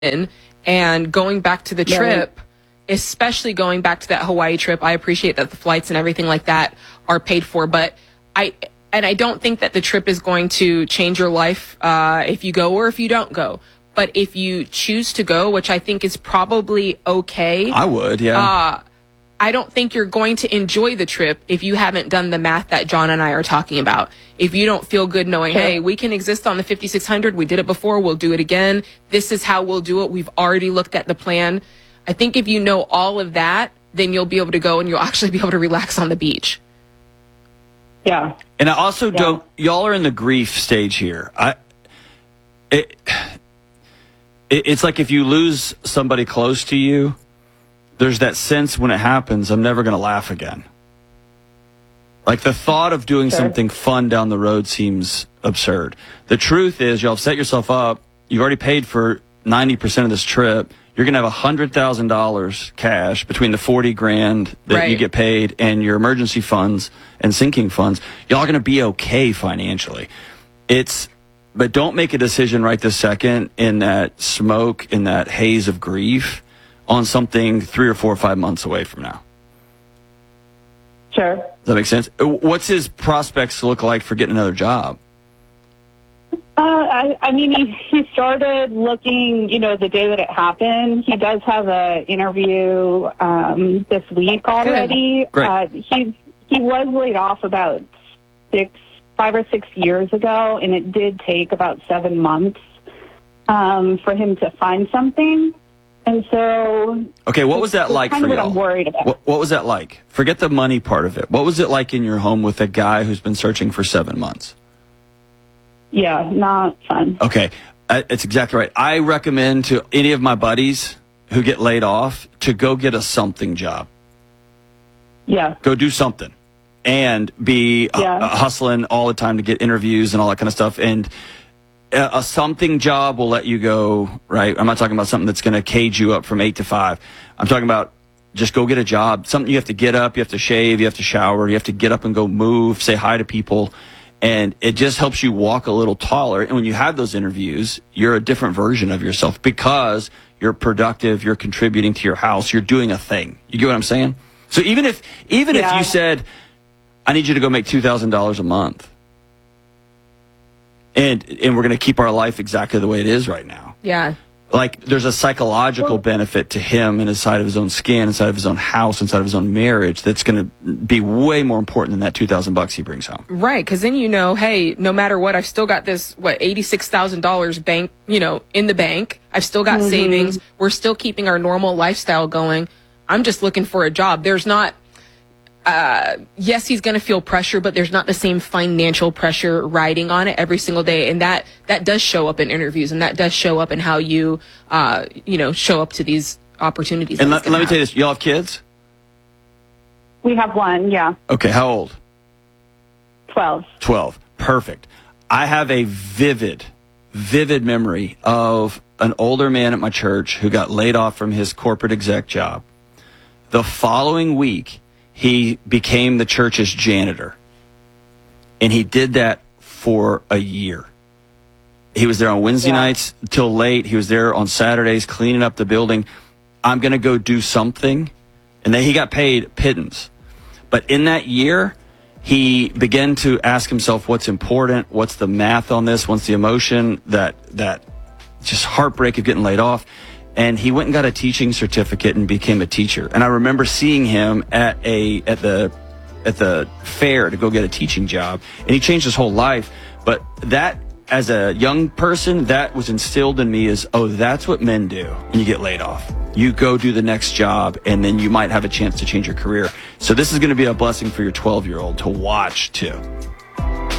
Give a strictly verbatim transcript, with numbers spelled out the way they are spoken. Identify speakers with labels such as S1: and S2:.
S1: in and going back to the
S2: Yeah.
S1: trip, especially going back to that Hawaii trip. I appreciate that the flights and everything like that are paid for, but I and I don't think that the trip is going to change your life uh, if you go or if you don't go. But if you choose to go, which I think is probably okay,
S3: I would, yeah.
S1: uh, I don't think you're going to enjoy the trip if you haven't done the math that John and I are talking about. If you don't feel good knowing,
S2: Sure.
S1: hey, we can exist on the fifty-six hundred. We did it before. We'll do it again. This is how we'll do it. We've already looked at the plan. I think if you know all of that, then you'll be able to go and you'll actually be able to relax on the beach.
S2: Yeah.
S3: And I also
S2: Yeah.
S3: don't, y'all are in the grief stage here. I, it, it, it's like if you lose somebody close to you, there's that sense when it happens, I'm never going to laugh again. Like the thought of doing
S2: Sure.
S3: something fun down the road seems absurd. The truth is, y'all have set yourself up. You've already paid for ninety percent of this trip. You're going to have one hundred thousand dollars cash between the forty grand that
S1: Right.
S3: you get paid and your emergency funds and sinking funds. Y'all are going to be okay financially. It's, but don't make a decision right this second in that smoke, in that haze of grief on something three or four or five months away from now.
S2: Sure.
S3: Does that make sense? What's his prospects look like for getting another job?
S2: Uh, I, I mean, he, he started looking, you know, the day that it happened. He does have an interview um, this week already.
S3: Great.
S2: Uh, he he was laid off about six, five or six years ago, and it did take about seven months um, for him to find something. And so,
S3: Okay, what was that
S2: it's
S3: like
S2: kind
S3: for
S2: of what
S3: y'all?
S2: I'm worried about.
S3: What, what was that like? Forget the money part of it. What was it like in your home with a guy who's been searching for seven months?
S2: Yeah, not fun.
S3: Okay, uh, it's exactly right. I recommend to any of my buddies who get laid off to go get a something job.
S2: Yeah.
S3: Go do something and be uh,
S2: Yeah.
S3: uh, hustling all the time to get interviews and all that kind of stuff. And a, a something job will let you go, right? I'm not talking about something that's going to cage you up from eight to five. I'm talking about just go get a job. Something you have to get up, you have to shave, you have to shower, you have to get up and go move, say hi to people. And it just helps you walk a little taller. And when you have those interviews, you're a different version of yourself because you're productive, you're contributing to your house, you're doing a thing. You get what I'm saying? So even if even if
S2: Yeah.
S3: you said, I need you to go make two thousand dollars a month, and and we're going to keep our life exactly the way it is right now.
S1: Yeah.
S3: Like there's a psychological benefit to him and inside of his own skin, inside of his own house, inside of his own marriage that's going to be way more important than that two thousand bucks he brings home.
S1: Right, because then you know, hey, no matter what, I've still got this, what, eighty-six thousand dollars bank, you know, in the bank. I've still got savings. We're still keeping our normal lifestyle going. I'm just looking for a job. There's not, uh, yes, he's going to feel pressure, but there's not the same financial pressure riding on it every single day. And that, that does show up in interviews, and that does show up in how you, uh, you know, show up to these opportunities.
S3: And
S1: that
S3: let,
S1: he's
S3: let
S1: gonna
S3: me tell you
S1: have.
S3: this, y'all have kids?
S2: We have one, yeah,
S3: Okay, how old?
S2: twelve.
S3: twelve. Perfect. I have a vivid, vivid memory of an older man at my church who got laid off from his corporate exec job. The following week, he became the church's janitor. And he did that for a year. He was there on Wednesday
S2: Yeah.
S3: nights till late. He was there on Saturdays cleaning up the building. I'm going to go do something. And then he got paid pittance. But in that year, he began to ask himself what's important, what's the math on this, what's the emotion, that that just heartbreak of getting laid off. And he went and got a teaching certificate and became a teacher. And I remember seeing him at a at the at the fair to go get a teaching job, and he changed his whole life. But that, as a young person, that was instilled in me as, oh, that's what men do when you get laid off. You go do the next job, and then you might have a chance to change your career. So this is going to be a blessing for your twelve-year-old to watch, too.